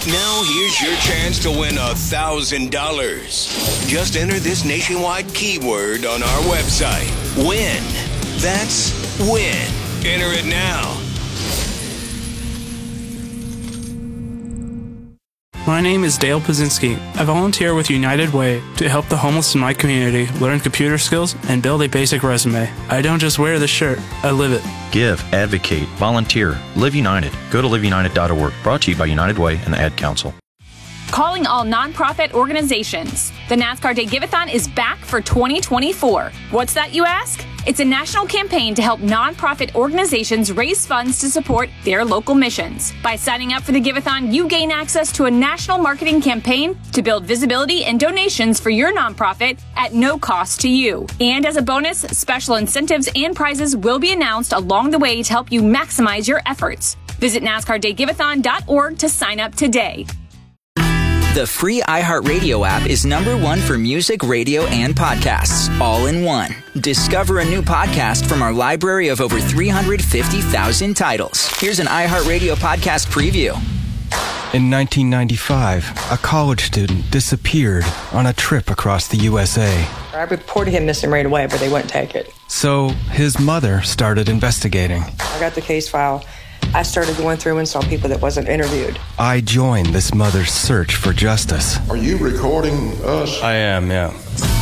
Now here's your chance to win $1,000. Just enter this nationwide keyword on our website. WIN. That's WIN. Enter it now. My name is Dale Pazinski. I volunteer with United Way to help the homeless in my community learn computer skills and build a basic resume. I don't just wear the shirt, I live it. Give, advocate, volunteer, Live United. Go to liveunited.org. Brought to you by United Way and the Ad Council. Calling all nonprofit organizations. The NASCAR Day Give-A-thon is back for 2024. What's that, you ask? It's a national campaign to help nonprofit organizations raise funds to support their local missions. By signing up for the Give-A-thon, you gain access to a national marketing campaign to build visibility and donations for your nonprofit at no cost to you. And as a bonus, special incentives and prizes will be announced along the way to help you maximize your efforts. Visit NASCARDayGiveathon.org to sign up today. The free iHeartRadio app is #1 for music, radio, and podcasts, all in one. Discover a new podcast from our library of over 350,000 titles. Here's an iHeartRadio podcast preview. In 1995, a college student disappeared on a trip across the USA. I reported him missing right away, but they wouldn't take it. So his mother started investigating. I got the case file. I started going through and saw people that wasn't interviewed. I joined this mother's search for justice. Are you recording us? I am, yeah.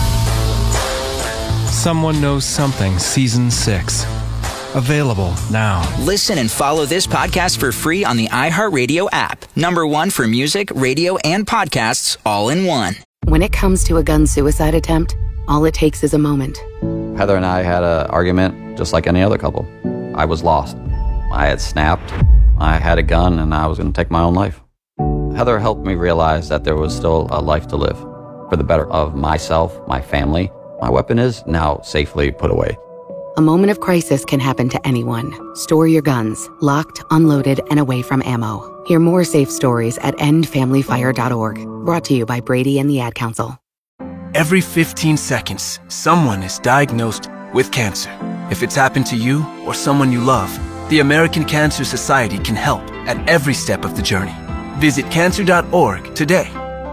Someone Knows Something, Season 6. Available now. Listen and follow this podcast for free on the iHeartRadio app. #1 for music, radio, and podcasts, all in one. When it comes to a gun suicide attempt, all it takes is a moment. Heather and I had an argument just like any other couple. I was lost. I had snapped. I had a gun and I was going to take my own life. Heather helped me realize that there was still a life to live for the better of myself, my family. My weapon is now safely put away. A moment of crisis can happen to anyone. Store your guns, locked, unloaded, and away from ammo. Hear more safe stories at endfamilyfire.org. Brought to you by Brady and the Ad Council. Every 15 seconds, someone is diagnosed with cancer. If it's happened to you or someone you love, the American Cancer Society can help at every step of the journey. Visit cancer.org today.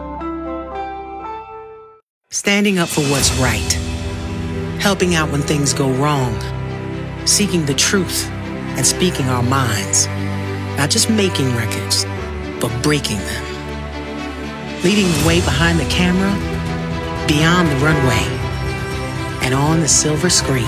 Standing up for what's right. Helping out when things go wrong. Seeking the truth and speaking our minds. Not just making records, but breaking them. Leading the way behind the camera, beyond the runway, and on the silver screen.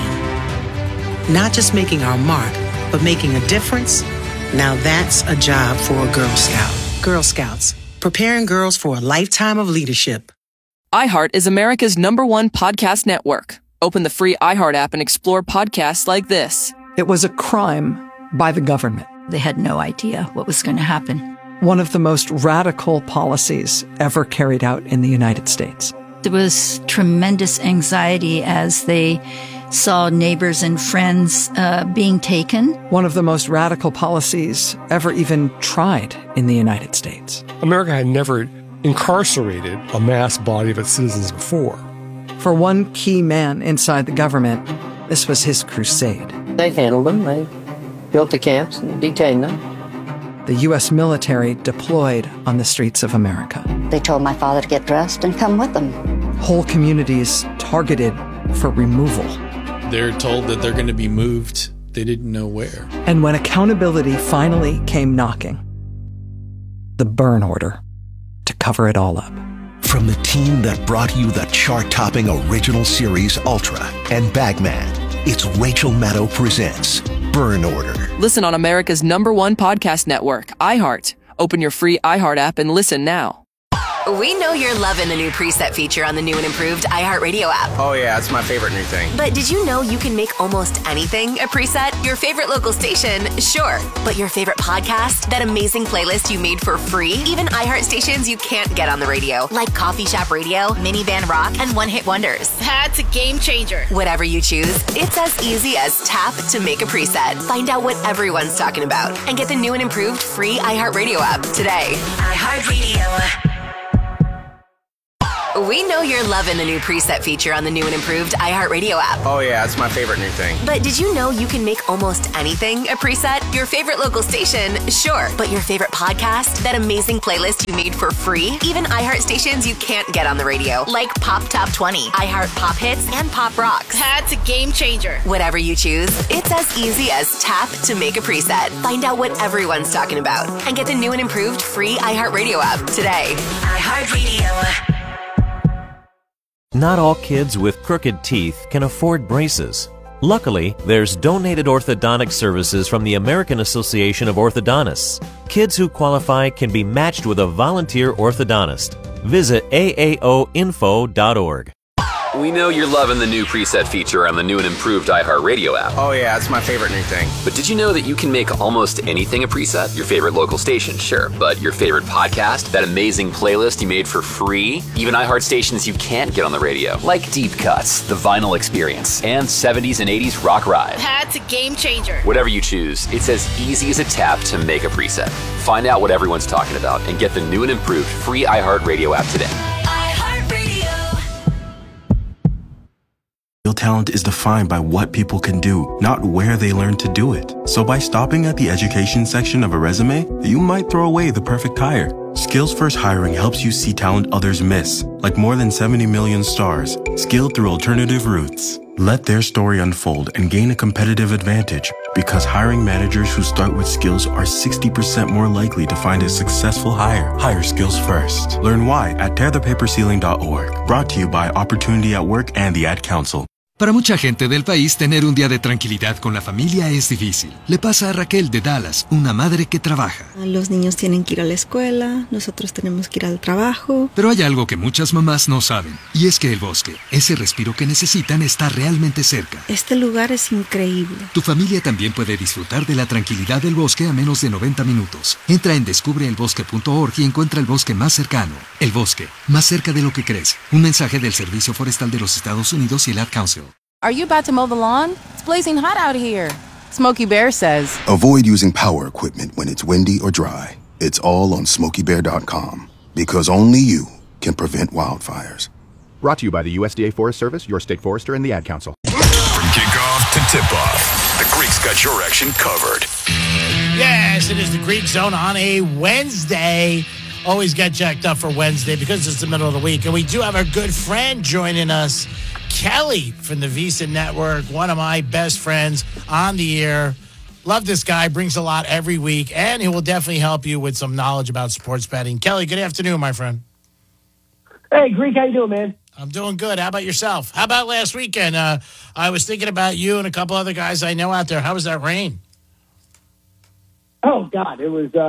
Not just making our mark, but making a difference? Now that's a job for a Girl Scout. Girl Scouts, preparing girls for a lifetime of leadership. iHeart is America's #1 podcast network. Open the free iHeart app and explore podcasts like this. It was a crime by the government. They had no idea what was going to happen. One of the most radical policies ever carried out in the United States. There was tremendous anxiety as they saw neighbors and friends being taken. One of the most radical policies ever even tried in the United States. America had never incarcerated a mass body of its citizens before. For one key man inside the government, this was his crusade. They handled them. They built the camps and detained them. The U.S. military deployed on the streets of America. They told my father to get dressed and come with them. Whole communities targeted for removal. They're told that they're going to be moved. They didn't know where. And when accountability finally came knocking, the burn order to cover it all up. From the team that brought you the chart-topping original series Ultra and Bagman, it's Rachel Maddow presents Burn Order. Listen on America's #1 podcast network, iHeart. Open your free iHeart app and listen now. We know you're loving the new preset feature on the new and improved iHeartRadio app. Oh yeah, it's my favorite new thing. But did you know you can make almost anything a preset? Your favorite local station, sure. But your favorite podcast? That amazing playlist you made for free? Even iHeart stations you can't get on the radio, like Coffee Shop Radio, Minivan Rock, and One Hit Wonders. That's a game changer. Whatever you choose, it's as easy as tap to make a preset. Find out what everyone's talking about and get the new and improved free iHeartRadio app today. iHeartRadio. We know you're loving the new preset feature on the new and improved iHeartRadio app. Oh, yeah, it's my favorite new thing. But did you know you can make almost anything a preset? Your favorite local station, sure. But your favorite podcast? That amazing playlist you made for free? Even iHeart stations you can't get on the radio, like Pop Top 20, iHeart Pop Hits, and Pop Rocks. That's a game changer. Whatever you choose, it's as easy as tap to make a preset. Find out what everyone's talking about and get the new and improved free iHeartRadio app today. iHeartRadio. Not all kids with crooked teeth can afford braces. Luckily, there's donated orthodontic services from the American Association of Orthodontists. Kids who qualify can be matched with a volunteer orthodontist. Visit aaoinfo.org. We know you're loving the new preset feature on the new and improved iHeartRadio app. Oh, yeah, it's my favorite new thing. But did you know that you can make almost anything a preset? Your favorite local station, sure. But your favorite podcast? That amazing playlist you made for free? Even iHeart stations you can't get on the radio, like Deep Cuts, The Vinyl Experience, and 70s and 80s Rock Ride. That's a game changer. Whatever you choose, it's as easy as a tap to make a preset. Find out what everyone's talking about and get the new and improved free iHeartRadio app today. Real talent is defined by what people can do, not where they learn to do it. So by stopping at the education section of a resume, you might throw away the perfect hire. Skills First Hiring helps you see talent others miss, like more than 70 million stars, skilled through alternative routes. Let their story unfold and gain a competitive advantage, because hiring managers who start with skills are 60% more likely to find a successful hire. Hire skills first. Learn why at tearthepaperceiling.org. Brought to you by Opportunity at Work and the Ad Council. Para mucha gente del país, tener un día de tranquilidad con la familia es difícil. Le pasa a Raquel de Dallas, una madre que trabaja. Los niños tienen que ir a la escuela, nosotros tenemos que ir al trabajo. Pero hay algo que muchas mamás no saben, y es que el bosque, ese respiro que necesitan, está realmente cerca. Este lugar es increíble. Tu familia también puede disfrutar de la tranquilidad del bosque a menos de 90 minutos. Entra en descubreelbosque.org y encuentra el bosque más cercano. El bosque, más cerca de lo que crees. Un mensaje del Servicio Forestal de los Estados Unidos y el Ad Council. Are you about to mow the lawn? It's blazing hot out here. Smokey Bear says, avoid using power equipment when it's windy or dry. It's all on SmokeyBear.com, because only you can prevent wildfires. Brought to you by the USDA Forest Service, your state forester, and the Ad Council. From kickoff to tip-off, the Greeks got your action covered. Yes, it is the Greek Zone on a Wednesday. Always get jacked up for Wednesday because it's the middle of the week. And we do have our good friend joining us, Kelly from the Visa Network, one of my best friends on the air. Love this guy, brings a lot every week, and he will definitely help you with some knowledge about sports betting. Kelly, good afternoon, my friend. Hey, Greek, how you doing, man? I'm doing good. How about yourself? How about last weekend? I was thinking about you and a couple other guys I know out there. How was that rain? Oh, God, it was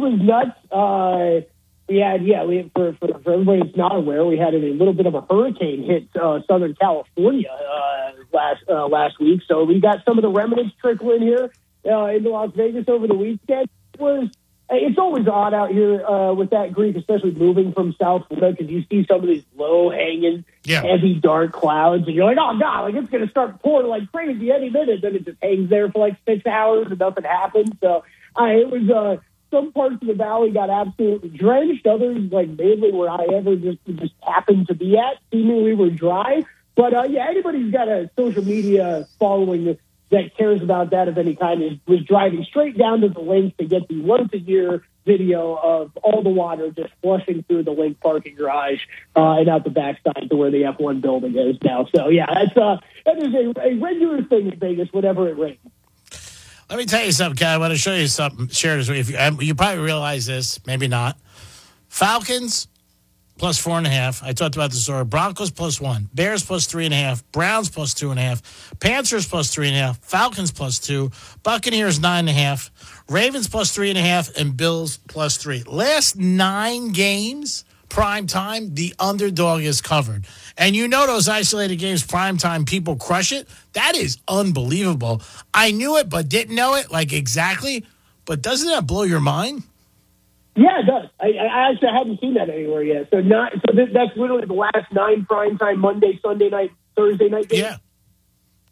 nuts. We had for everybody that's not aware, we had a little bit of a hurricane hit Southern California last week. So we got some of the remnants trickling here into Las Vegas over the weekend. It's always odd out here with that, Greek, especially moving from South Florida, because you see some of these low-hanging, heavy, dark clouds, and you're like, oh, God, like it's going to start pouring like crazy any minute. Then it just hangs there for like 6 hours and nothing happens. So it was... some parts of the valley got absolutely drenched. Others, like mainly where I ever just happened to be at, seemingly were dry. But, anybody who's got a social media following that cares about that of any kind was driving straight down to the link to get the once-a-year video of all the water just flushing through the Link parking garage and out the backside to where the F1 building is now. So, that is a regular thing in Vegas whenever it rains. Let me tell you something, Ken. I want to show you something. Share this with you. You probably realize this, maybe not. Falcons plus 4.5. I talked about this earlier. Broncos plus 1. Bears plus 3.5. Browns plus 2.5. Panthers plus 3.5. Falcons plus 2. Buccaneers 9.5. Ravens plus 3.5. And Bills plus 3. Last 9 games, prime time, the underdog is covered. And you know those isolated games, prime time, people crush it. That is unbelievable. I knew it, but didn't know it, like exactly. But doesn't that blow your mind? Yeah, it does. I actually haven't seen that anywhere yet. So that's literally the last 9 prime time, Monday, Sunday night, Thursday night games. Yeah.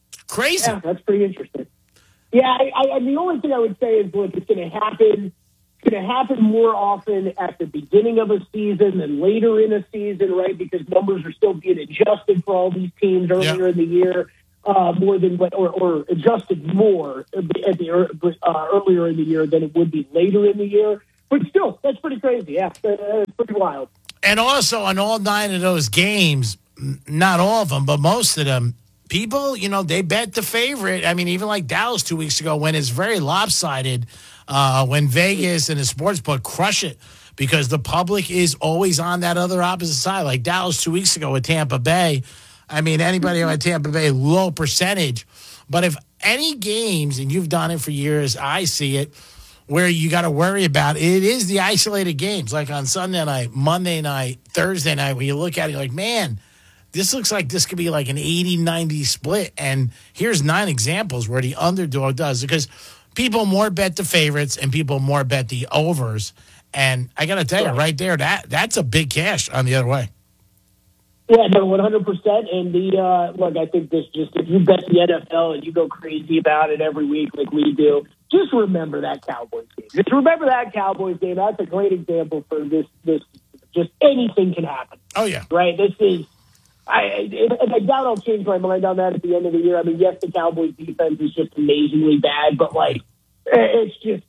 Crazy. Yeah, that's pretty interesting. Yeah, I the only thing I would say is, look, it's going to happen going to happen more often at the beginning of a season than later in a season, right? Because numbers are still being adjusted for all these teams earlier in the year, more than or adjusted more at the earlier in the year than it would be later in the year. But still, that's pretty crazy. Yeah, it's pretty wild. And also on all 9 of those games, not all of them, but most of them, people, they bet the favorite. I mean, even like Dallas 2 weeks ago when it's very lopsided, when Vegas and the sportsbook crush it because the public is always on that other opposite side. Like Dallas 2 weeks ago with Tampa Bay. I mean, anybody on Tampa Bay, low percentage. But if any games, and you've done it for years, I see it, where you got to worry about it is the isolated games, like on Sunday night, Monday night, Thursday night, when you look at it, you're like, man, this looks like this could be like an 80-90 split. And here's 9 examples where the underdog does, because people more bet the favorites and people more bet the overs. And I got to tell you, right there, that's a big cash on the other way. Yeah, no, 100%. And look, I think this if you bet the NFL and you go crazy about it every week like we do, just remember that Cowboys game. Just remember that Cowboys game. That's a great example for this. Just anything can happen. Oh, yeah. Right? This is, I doubt I'll change my mind on that at the end of the year. I mean, yes, the Cowboys defense is just amazingly bad, but it's just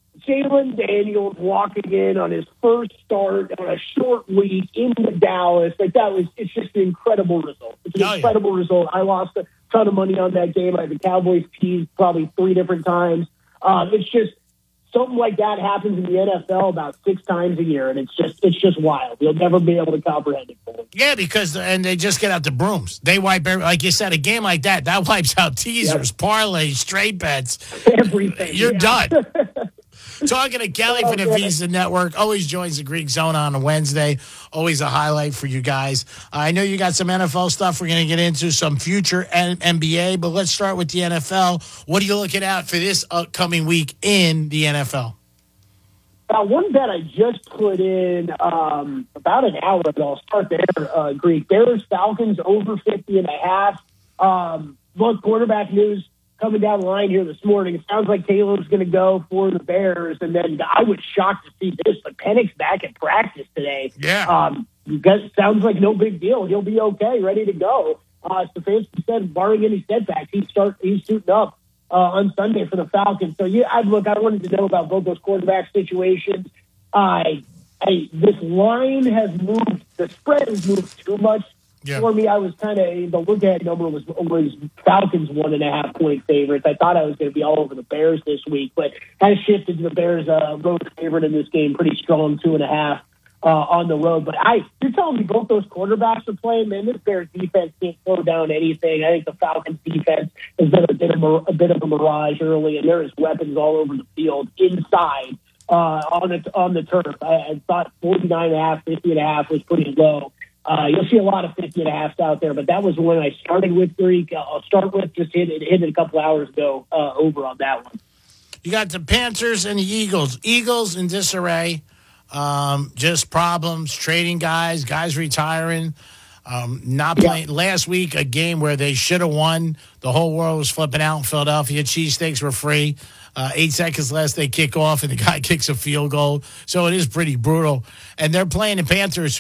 Jalen Daniels walking in on his first start on a short week into Dallas. It's just an incredible result. It's an incredible result. I lost a ton of money on that game. I had the Cowboys teased probably 3 different times. It's just something like that happens in the NFL about 6 times a year, and it's just wild. You'll never be able to comprehend it. Yeah, because they just get out the brooms. They wipe like you said, a game like that wipes out teasers, parlays, straight bets, everything. You're done. Talking to Kelly from the Visa Network, always joins the Greek Zone on a Wednesday. Always a highlight for you guys. I know you got some NFL stuff we're going to get into, some future NBA, but let's start with the NFL. What are you looking at for this upcoming week in the NFL? One bet I just put in about an hour ago. I'll start there, Greek. Bears, Falcons, over 50.5. Look, quarterback news coming down the line here this morning. It sounds like Taylor's going to go for the Bears, and then I was shocked to see this, but Pennick's back at practice today. Yeah. Sounds like no big deal. He'll be okay, ready to go. Stefanski said, barring any setbacks, he's suiting up on Sunday for the Falcons. So, I wanted to know about both those quarterback situations. This line has moved. The spread has moved too much. Yeah. For me, I was the look-ahead number was Falcons 1.5 point favorites. I thought I was going to be all over the Bears this week, but has shifted to the Bears road favorite in this game, pretty strong 2.5 on the road. But you're telling me both those quarterbacks are playing, man. This Bears defense can't slow down anything. I think the Falcons defense has been a bit of a mirage early, and there is weapons all over the field inside on the turf. I thought 49.5, 50.5 was pretty low. You'll see a lot of 50.5s out there, but that was one I started with, Greek. I'll start with just hit it a couple hours ago over on that one. You got the Panthers and the Eagles. Eagles in disarray, just problems, trading guys retiring, not playing. Last week, a game where they should have won. The whole world was flipping out in Philadelphia. Cheesesteaks were free. 8 seconds less, they kick off, and the guy kicks a field goal. So it is pretty brutal. And they're playing the Panthers,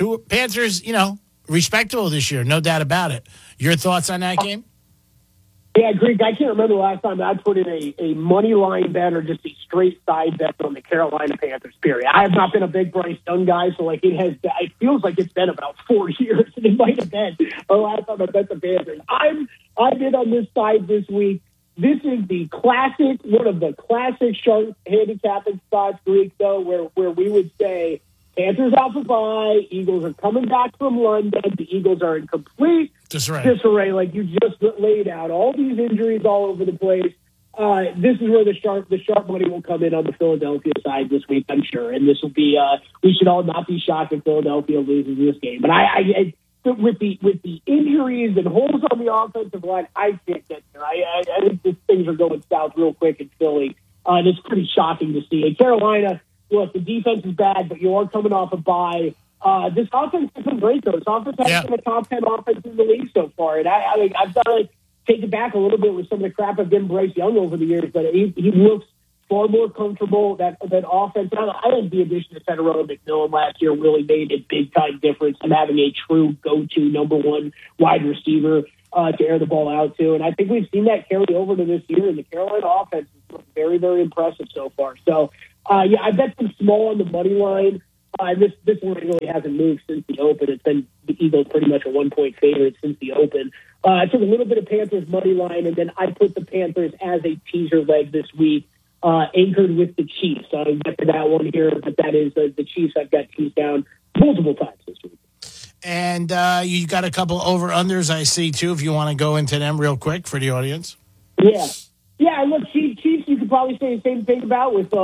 respectable this year, no doubt about it. Your thoughts on that game? Yeah, Greek, I can't remember the last time I put in a money line bet or just a straight side bet on the Carolina Panthers, period. I have not been a big Bryce Young guy, so it feels like it's been about 4 years, and it might have been the last time I bet the Panthers. I did on this side this week. This is one of the classic sharp handicapping spots, Greek, though, where we would say Panthers out for bye, Eagles are coming back from London, the Eagles are in complete disarray like you just laid out. All these injuries all over the place. This is where the sharp money will come in on the Philadelphia side this week, I'm sure. And this will be we should all not be shocked if Philadelphia loses this game. But I with the injuries and holes on the offensive line, I can't get there. I think things are going south real quick in Philly, and it's pretty shocking to see. In Carolina, look, the defense is bad, but you are coming off a bye. This offense has been great, though. This offense has been a top 10 offense in the league so far, and I've got to take it back a little bit with some of the crap I've given Bryce Young over the years, but he looks far more comfortable. That offense. I think the addition of Federer McMillan last year really made a big-time difference in having a true go-to number one wide receiver to air the ball out to. And I think we've seen that carry over to this year. And the Carolina offense is very, very impressive so far. So, I bet some small on the money line. And this one really hasn't moved since the Open. It's been the Eagles pretty much a 1-point favorite since the Open. I took a little bit of Panthers money line, and then I put the Panthers as a teaser leg this week, anchored with the Chiefs. So I'll get to that one here, but that is the Chiefs. I've got teased down multiple times this week. And you got a couple over-unders I see, too, if you want to go into them real quick for the audience. Yeah. Yeah, look, Chiefs, you could probably say the same thing about with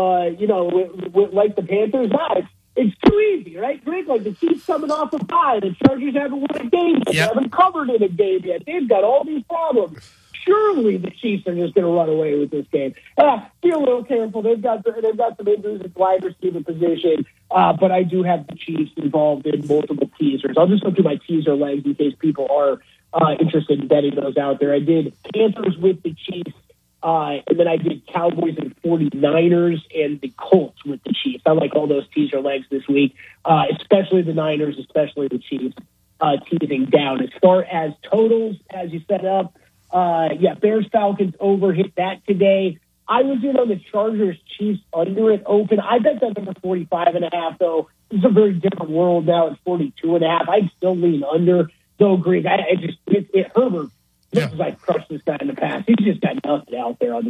like the Panthers. It's too easy, right, Greg? Like the Chiefs coming off a bye, the Chargers haven't won a game yet. They haven't covered in a game yet. They've got all these problems. Surely the Chiefs are just going to run away with this game. Be a little careful. They've got some injuries at wide receiver position, but I do have the Chiefs involved in multiple teasers. I'll just go through my teaser legs in case people are interested in betting those out there. I did Panthers with the Chiefs. And then I did Cowboys and 49ers and the Colts with the Chiefs. I like all those teaser legs this week, especially the Niners, especially the Chiefs, teasing down. As far as totals, as you set up, Bears-Falcons over, hit that today. I was in on the Chargers-Chiefs under at open. I bet that's under 45.5, though. It's a very different world now. It's 42.5. I'd still lean under, though, Greg. Herbert. Just as I've crushed this guy in the past, he's just got nothing out there on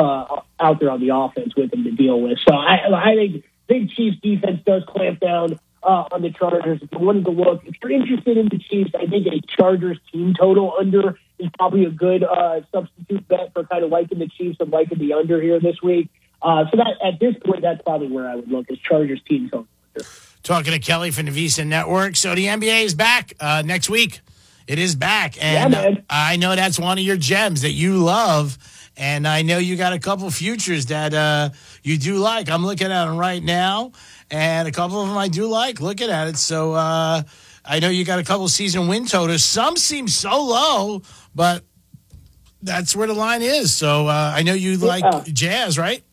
the offense with him to deal with. So I think big Chiefs defense does clamp down on the Chargers. If you wanted to look, if you're interested in the Chiefs, I think a Chargers team total under is probably a good substitute bet for kind of liking the Chiefs and liking the under here this week. So that at this point, that's probably where I would look, is Chargers team total under. Talking to Kelly from the VSiN Network. So the NBA is back next week. It is back, and I know that's one of your gems that you love, and I know you got a couple futures that you do like. I'm looking at them right now, and a couple of them I do like looking at it. So I know you got a couple season win totals. Some seem so low, but that's where the line is. So I know you like Jazz, right?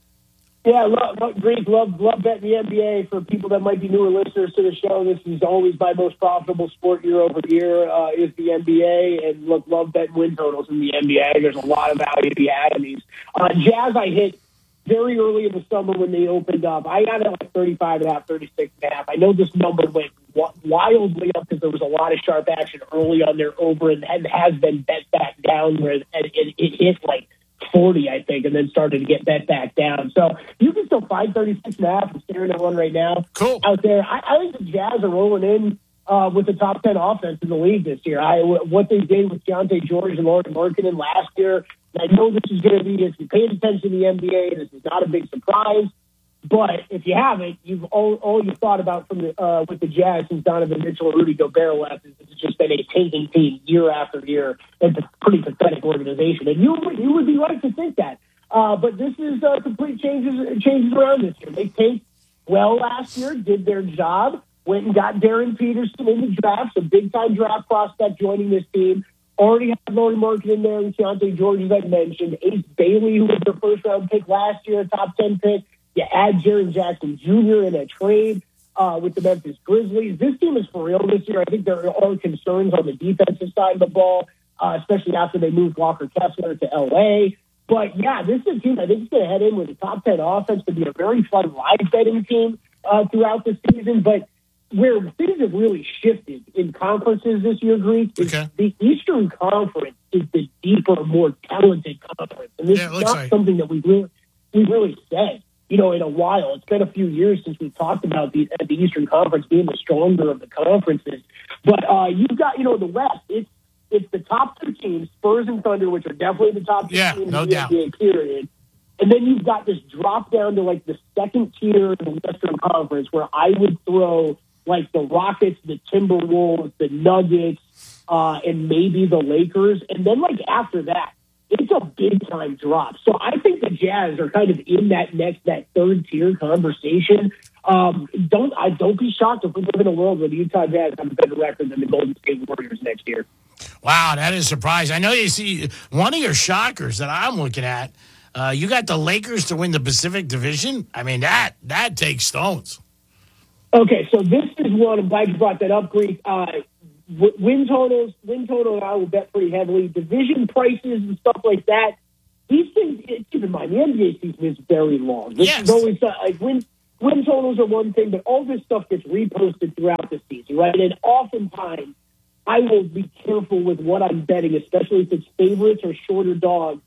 Yeah, love betting the NBA. For people that might be newer listeners to the show, this is always my most profitable sport year over year is the NBA. And love betting win totals in the NBA. There's a lot of value to be had in these. Jazz I hit very early in the summer when they opened up. I got it like 35.5, 36.5. I know this number went wildly up because there was a lot of sharp action early on their over and has been bet back down where it hit like 40, I think, and then started to get bet back down. So you can still find 36.5. I'm staring at one right now. Cool. Out there. I think the Jazz are rolling in with the top 10 offense in the league this year. What they did with Keontae George and Lauri Markkanen last year, I know this is going to be, if you paid attention to the NBA, this is not a big surprise. But if you haven't, all you've thought about from with the Jazz since Donovan Mitchell and Rudy Gobert left is it's just been a tanking team year after year. It's a pretty pathetic organization, and you would be right to think that. But this is complete changes around this year. They tanked well last year, did their job, went and got Darren Peterson in the draft, a big-time draft prospect joining this team. Already had Lauri Markkanen there and Keontae George, as I mentioned. Ace Bailey, who was their first-round pick last year, a top 10 pick. You add Jaren Jackson Jr. in a trade with the Memphis Grizzlies. This team is for real this year. I think there are concerns on the defensive side of the ball, especially after they moved Walker Kessler to L.A. But, yeah, this is a team I think is going to head in with a top 10 offense to be a very fun live betting team throughout the season. But where things have really shifted in conferences this year, Greek, is the Eastern Conference is the deeper, more talented conference. And this is not something that we really said. In a while. It's been a few years since we've talked about the Eastern Conference being the stronger of the conferences. But you've got, the West, it's the top two teams, Spurs and Thunder, which are definitely the top two teams in the NBA, period. And then you've got this drop down to like the second tier in the Western Conference where I would throw like the Rockets, the Timberwolves, the Nuggets, and maybe the Lakers. And then like after that, it's a big-time drop. So I think the Jazz are kind of in that third-tier conversation. Don't be shocked if we live in a world where the Utah Jazz have a better record than the Golden State Warriors next year. Wow, that is surprising. I know you see one of your shockers that I'm looking at You got the Lakers to win the Pacific Division. I mean, that takes stones. Okay, so this is one. I'm glad you brought that up, Greek. Win total, I will bet pretty heavily. Division prices and stuff like that. These things, keep in mind, the NBA season is very long. This is always like win totals are one thing, but all this stuff gets reposted throughout the season, right? And oftentimes, I will be careful with what I'm betting, especially if it's favorites or shorter dogs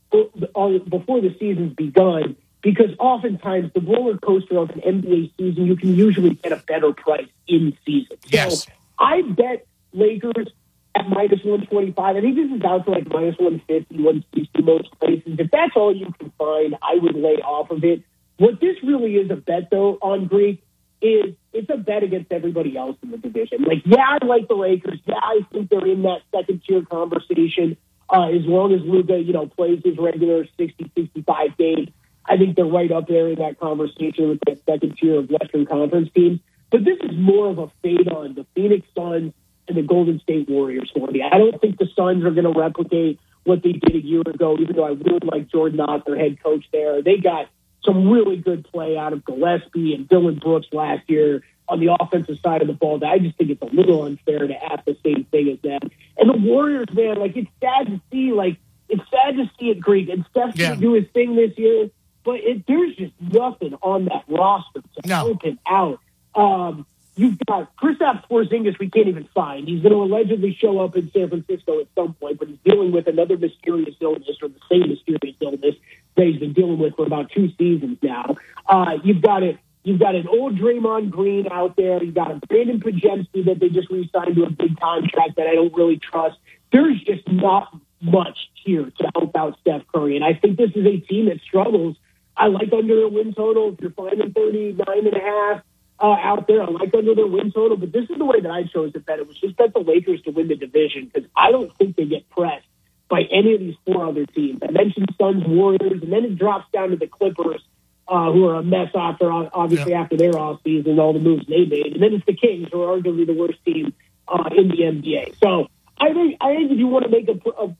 before the season's begun, because oftentimes the roller coaster of an NBA season, you can usually get a better price in season. Yes. So I bet Lakers at minus 125. I think this is out to like minus 150, 160 most places. If that's all you can find, I would lay off of it. What this really is a bet, though, on Greek, is it's a bet against everybody else in the division. Like, yeah, I like the Lakers. Yeah, I think they're in that second-tier conversation. As long as Luka, plays his regular 60, 65 games, I think they're right up there in that conversation with that second tier of Western Conference teams. But this is more of a fade on the Phoenix Suns and the Golden State Warriors for me. I don't think the Suns are going to replicate what they did a year ago, even though I really like Jordan Knox, their head coach there. They got some really good play out of Gillespie and Dylan Brooks last year on the offensive side of the ball. I just think it's a little unfair to ask the same thing as them. And the Warriors, man, it's sad to see. It's sad to see it, Greek. And Steph's going to do his thing this year, but there's just nothing on that roster to help him out. You've got Kristaps Porzingis we can't even find. He's going to allegedly show up in San Francisco at some point, but he's dealing with another mysterious illness, or the same mysterious illness that he's been dealing with for about 2 seasons now. You've got an old Draymond Green out there. You've got a Brandon Podziemski that they just re-signed to a big contract that I don't really trust. There's just not much here to help out Steph Curry, and I think this is a team that struggles. I like under a win total. If you're finding 39.5 out there, I like under their win total, but this is the way that I chose to bet. It was just bet the Lakers to win the division because I don't think they get pressed by any of these 4 other teams. I mentioned Suns, Warriors, and then it drops down to the Clippers, who are a mess after their offseason, all the moves they made. And then it's the Kings, who are arguably the worst team in the NBA. So I think if you want to make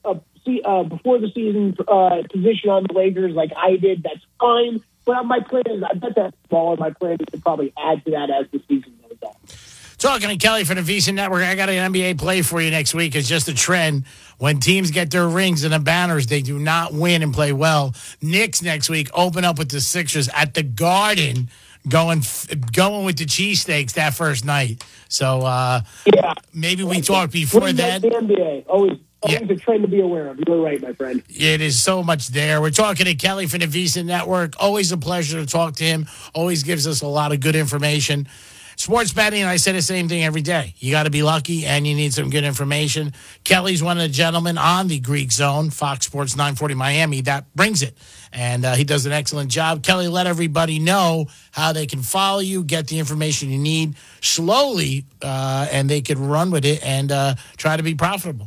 a before the season position on the Lakers like I did, that's fine. But my plan is, I bet that's smaller. My plan is to probably add to that as the season goes on. Talking to Kelly for the VSiN Network, I got an NBA play for you next week. It's just a trend. When teams get their rings and the banners, they do not win and play well. Knicks next week open up with the Sixers at the Garden, going with the cheesesteaks that first night. So maybe we talk before then. The NBA, always a trend to be aware of. You're right, my friend. It is so much there. We're talking to Kelly from the VSiN Network. Always a pleasure to talk to him. Always gives us a lot of good information. Sports betting, I say the same thing every day. You got to be lucky, and you need some good information. Kelly's one of the gentlemen on the Greek Zone, Fox Sports 940 Miami, that brings it. And he does an excellent job. Kelly, let everybody know how they can follow you, get the information you need slowly, and they can run with it and try to be profitable.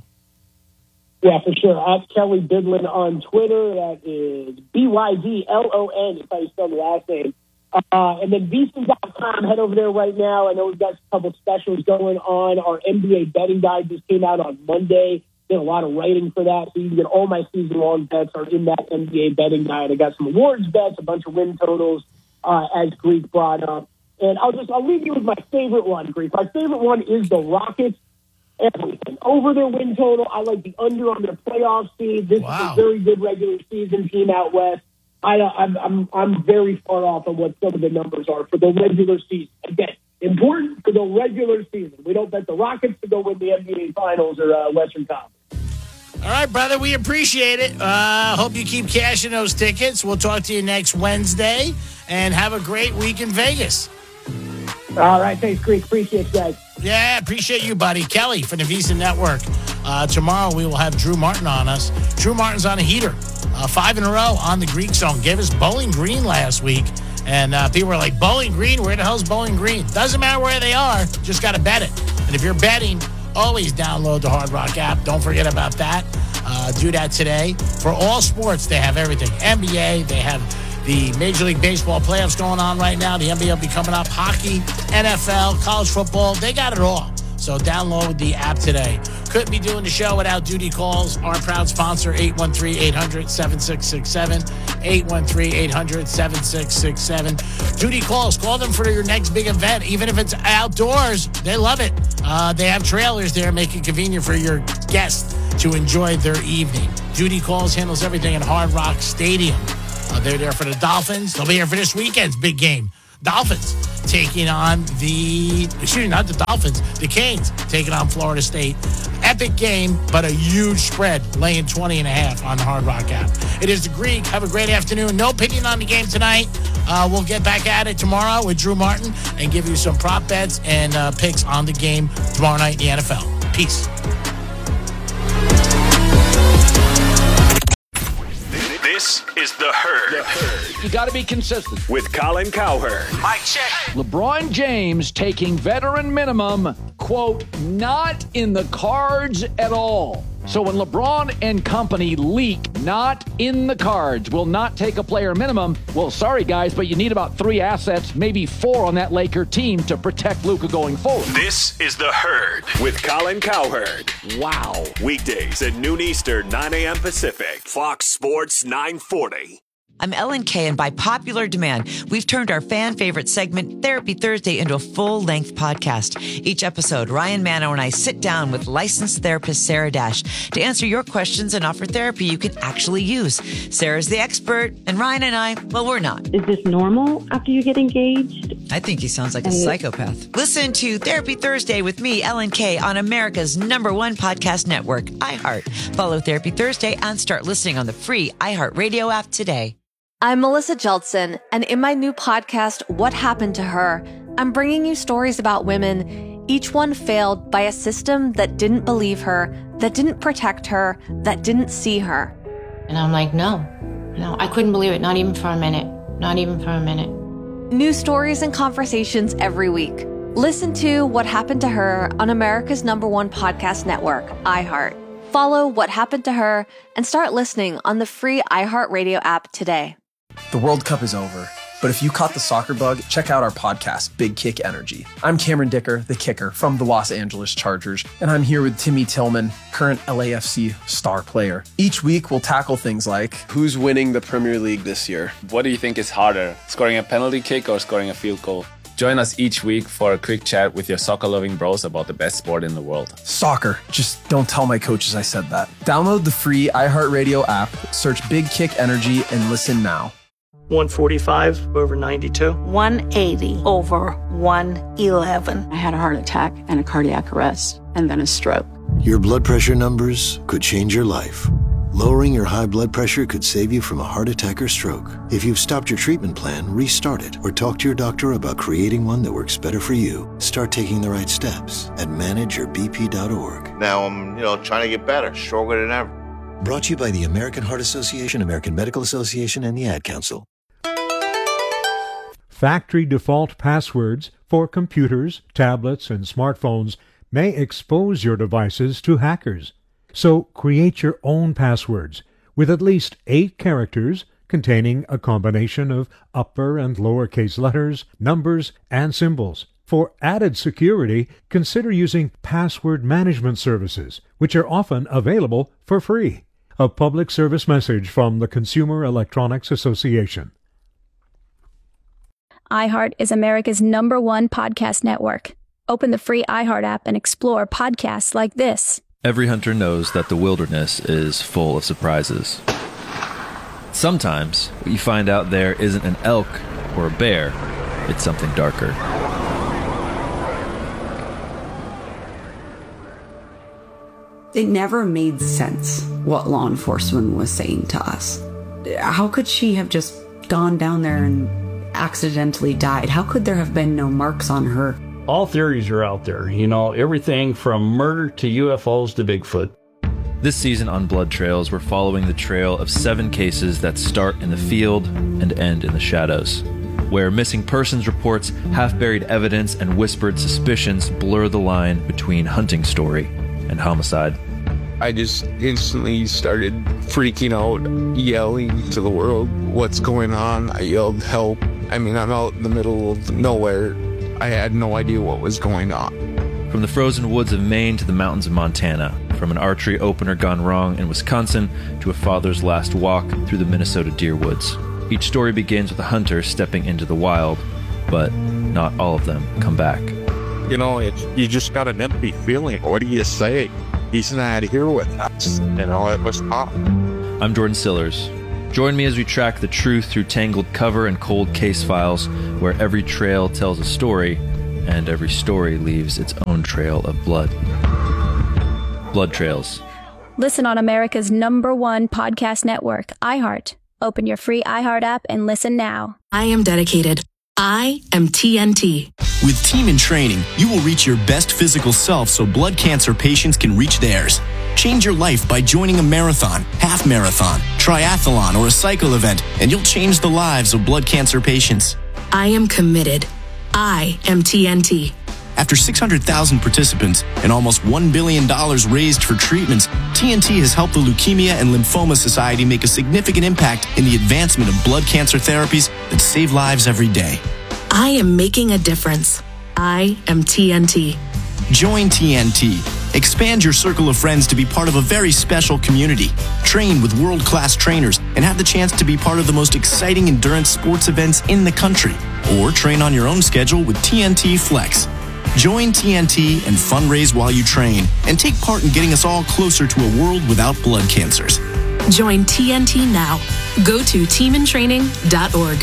Yeah, for sure. At Kelly Bidlin on Twitter. That is BYDLON, if I spell the last name. And then VSiN.com, head over there right now. I know we've got a couple specials going on. Our NBA betting guide just came out on Monday. Did a lot of writing for that, so you can get all my season-long bets are in that NBA betting guide. I got some awards bets, a bunch of win totals, as Greek brought up. And I'll leave you with my favorite one, Greek. My favorite one is the Rockets. Everything over their win total. I like the under on their playoff seed. This is a very good regular season team out west. I'm very far off on what some of the numbers are for the regular season. Again, important for the regular season. We don't bet the Rockets to go win the NBA Finals or Western Conference. All right, brother, we appreciate it. Hope you keep cashing those tickets. We'll talk to you next Wednesday, and have a great week in Vegas. All right, thanks, Greek. Appreciate you guys. Yeah, appreciate you, buddy. Kelly from the VSiN Network. Tomorrow we will have Drew Martin on us. Drew Martin's on a heater. 5 in a row on the Greek Zone. Gave us Bowling Green last week. And people were like, Bowling Green? Where the hell's Bowling Green? Doesn't matter where they are. Just got to bet it. And if you're betting, always download the Hard Rock app. Don't forget about that. Do that today. For all sports, they have everything. NBA, they have the Major League Baseball playoffs going on right now. The NBA will be coming up. Hockey, NFL, college football. They got it all. So download the app today. Couldn't be doing the show without Duty Calls, our proud sponsor, 813-800-7667. 813-800-7667. Duty Calls. Call them for your next big event, even if it's outdoors. They love it. They have trailers there, make it convenient for your guests to enjoy their evening. Duty Calls handles everything at Hard Rock Stadium. They're there for the Dolphins. They'll be here for this weekend's big game. Dolphins taking on the Canes taking on Florida State. Epic game, but a huge spread, laying 20.5 on the Hard Rock app. It is the Greek. Have a great afternoon. No opinion on the game tonight. We'll get back at it tomorrow with Drew Martin and give you some prop bets and picks on the game tomorrow night in the NFL. Peace. This is The Herd. You got to be consistent. With Colin Cowherd. Mic check. LeBron James taking veteran minimum, quote, not in the cards at all. So when LeBron and company leak, not in the cards, will not take a player minimum, well, sorry, guys, but you need about 3 assets, maybe 4 on that Laker team to protect Luka going forward. This is The Herd with Colin Cowherd. Wow. Weekdays at noon Eastern, 9 a.m. Pacific. Fox Sports 940. I'm Ellen Kay, and by popular demand, we've turned our fan favorite segment, Therapy Thursday, into a full-length podcast. Each episode, Ryan Manno and I sit down with licensed therapist Sarah Dash to answer your questions and offer therapy you can actually use. Sarah's the expert, and Ryan and I, well, we're not. Is this normal after you get engaged? I think he sounds like a psychopath. Listen to Therapy Thursday with me, Ellen Kay, on America's #1 podcast network, iHeart. Follow Therapy Thursday and start listening on the free iHeartRadio app today. I'm Melissa Jeltsin, and in my new podcast, What Happened to Her, I'm bringing you stories about women, each one failed by a system that didn't believe her, that didn't protect her, that didn't see her. And I'm like, no, I couldn't believe it, not even for a minute, not even for a minute. New stories and conversations every week. Listen to What Happened to Her on America's #1 podcast network, iHeart. Follow What Happened to Her and start listening on the free iHeartRadio app today. The World Cup is over, but if you caught the soccer bug, check out our podcast, Big Kick Energy. I'm Cameron Dicker, the kicker from the Los Angeles Chargers, and I'm here with Timmy Tillman, current LAFC star player. Each week, we'll tackle things like, who's winning the Premier League this year? What do you think is harder, scoring a penalty kick or scoring a field goal? Join us each week for a quick chat with your soccer-loving bros about the best sport in the world. Soccer. Just don't tell my coaches I said that. Download the free iHeartRadio app, search Big Kick Energy, and listen now. 145 over 92. 180 over 111. I had a heart attack and a cardiac arrest and then a stroke. Your blood pressure numbers could change your life. Lowering your high blood pressure could save you from a heart attack or stroke. If you've stopped your treatment plan, restart it or talk to your doctor about creating one that works better for you. Start taking the right steps at manageyourbp.org. Now I'm, trying to get better, stronger than ever. Brought to you by the American Heart Association, American Medical Association, and the Ad Council. Factory default passwords for computers, tablets, and smartphones may expose your devices to hackers. So create your own passwords with at least 8 characters containing a combination of upper and lowercase letters, numbers, and symbols. For added security, consider using password management services, which are often available for free. A public service message from the Consumer Electronics Association. iHeart is America's #1 podcast network. Open the free iHeart app and explore podcasts like this. Every hunter knows that the wilderness is full of surprises. Sometimes, what you find out there isn't an elk or a bear, it's something darker. It never made sense what law enforcement was saying to us. How could she have just gone down there and accidentally died? How could there have been no marks on her? All theories are out there, everything from murder to UFOs to Bigfoot. This season on Blood Trails, we're following the trail of 7 cases that start in the field and end in the shadows, where missing persons reports, half-buried evidence, and whispered suspicions blur the line between hunting story and homicide. I just instantly started freaking out, yelling to the world, "What's going on?" I yelled, "Help." I'm out in the middle of nowhere. I had no idea what was going on. From the frozen woods of Maine to the mountains of Montana, from an archery opener gone wrong in Wisconsin to a father's last walk through the Minnesota deer woods. Each story begins with a hunter stepping into the wild, but not all of them come back. You know, you just got an empty feeling. What do you say? He's not here with us. You know, it was tough. I'm Jordan Sillers. Join me as we track the truth through tangled cover and cold case files, where every trail tells a story, and every story leaves its own trail of blood. Blood Trails. Listen on America's #1 podcast network, iHeart. Open your free iHeart app and listen now. I am dedicated. I am TNT. With Team in Training, you will reach your best physical self so blood cancer patients can reach theirs. Change your life by joining a marathon, half marathon, triathlon, or a cycle event, and you'll change the lives of blood cancer patients. I am committed. I am TNT. After 600,000 participants and almost $1 billion raised for treatments, TNT has helped the Leukemia and Lymphoma Society make a significant impact in the advancement of blood cancer therapies that save lives every day. I am making a difference. I am TNT. Join TNT. Expand your circle of friends to be part of a very special community. Train with world-class trainers and have the chance to be part of the most exciting endurance sports events in the country. Or train on your own schedule with TNT Flex. Join TNT and fundraise while you train, and take part in getting us all closer to a world without blood cancers. Join TNT now. Go to teamintraining.org.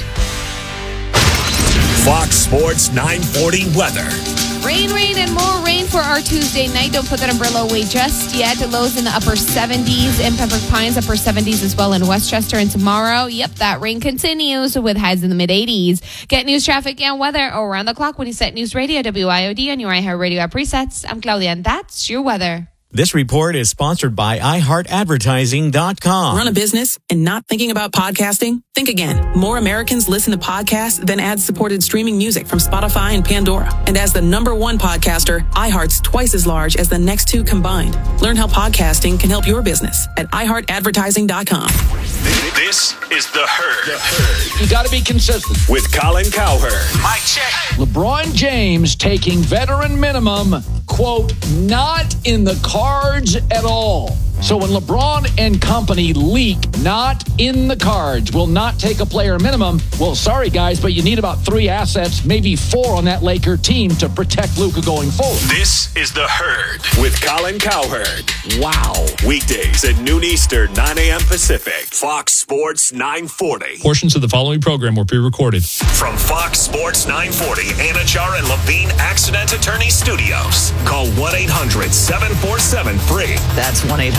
Fox Sports 940 weather. Rain, and more rain for our Tuesday night. Don't put that umbrella away just yet. Lows in the upper 70s in Pembroke Pines, upper 70s as well in Westchester. And tomorrow, that rain continues with highs in the mid-80s. Get news, traffic, and weather around the clock when you set News Radio, WIOD, on your iHeart Radio app presets. I'm Claudia, and that's your weather. This report is sponsored by iHeartAdvertising.com. Run a business and not thinking about podcasting? Think again. More Americans listen to podcasts than ad-supported streaming music from Spotify and Pandora. And as the #1 podcaster, iHeart's twice as large as the next two combined. Learn how podcasting can help your business at iHeartAdvertising.com. This is The Herd. You got to be consistent. With Colin Cowherd. Mic check. LeBron James taking veteran minimum, quote, not in the cards at all. So when LeBron and company leak not in the cards, will not take a player minimum, well, sorry, guys, but you need about 3 assets, maybe 4 on that Laker team to protect Luka going forward. This is The Herd with Colin Cowherd. Wow. Weekdays at noon Eastern, 9 a.m. Pacific. Fox Sports 940. Portions of the following program were pre-recorded. From Fox Sports 940, Anajar and Levine Accident Attorney Studios. Call 1-800-747-FREE. That's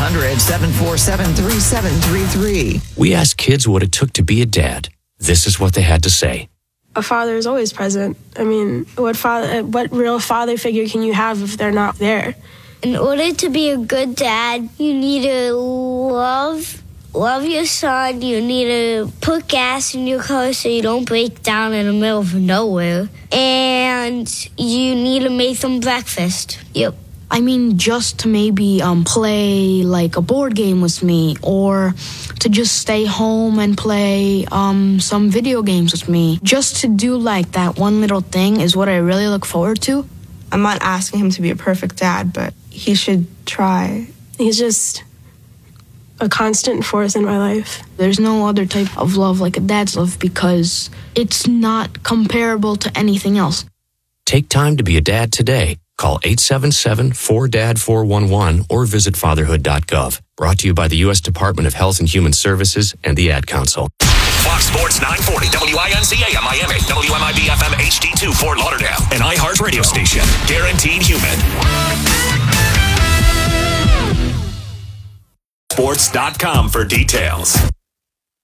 1-800-747-3733. We asked kids what it took to be a dad. This is what they had to say. A father is always present. I mean, what real father figure can you have if they're not there? In order to be a good dad, you need to love your son. You need to put gas in your car so you don't break down in the middle of nowhere. And you need to make them breakfast. Yep. I mean, just to maybe play like a board game with me, or to just stay home and play some video games with me. Just to do like that one little thing is what I really look forward to. I'm not asking him to be a perfect dad, but he should try. He's just a constant force in my life. There's no other type of love like a dad's love because it's not comparable to anything else. Take time to be a dad today. Call 877-4DAD-411 or visit fatherhood.gov. Brought to you by the U.S. Department of Health and Human Services and the Ad Council. Fox Sports 940, WINCA Miami, WMIB FM HD2 Fort Lauderdale, an iHeart radio station. Guaranteed human. Sports.com for details.